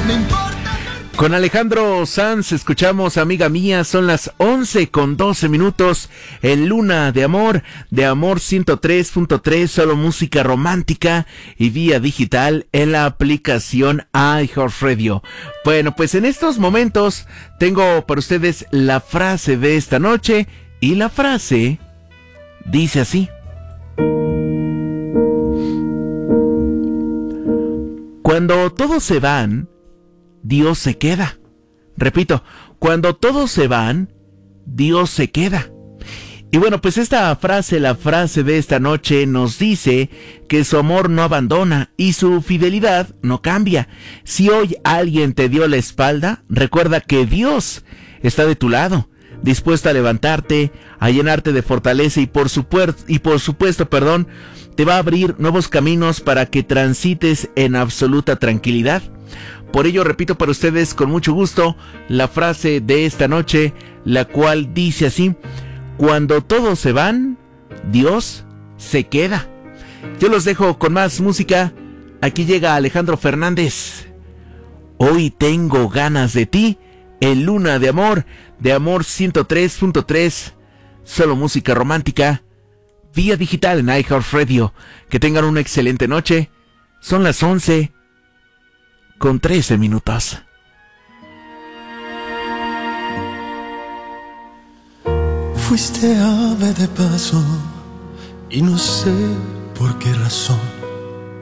Con Alejandro Sanz escuchamos Amiga Mía, son las 11:12 en Luna de Amor 103.3, solo música romántica y vía digital en la aplicación iHeartRadio. Bueno, pues en estos momentos tengo para ustedes la frase de esta noche y la frase dice así: cuando todos se van, Dios se queda. Repito, cuando todos se van, Dios se queda. Y bueno, pues esta frase, la frase de esta noche, nos dice que su amor no abandona y su fidelidad no cambia. Si hoy alguien te dio la espalda, recuerda que Dios está de tu lado, dispuesto a levantarte, a llenarte de fortaleza y por supuesto, te va a abrir nuevos caminos para que transites en absoluta tranquilidad. Por ello, repito para ustedes con mucho gusto la frase de esta noche, la cual dice así: cuando todos se van, Dios se queda. Yo los dejo con más música. Aquí llega Alejandro Fernández. Hoy tengo ganas de ti, en Luna de Amor 103.3, solo música romántica, vía digital en iHeartRadio. Que tengan una excelente noche. Son las 11:13. Fuiste ave de paso y no sé por qué razón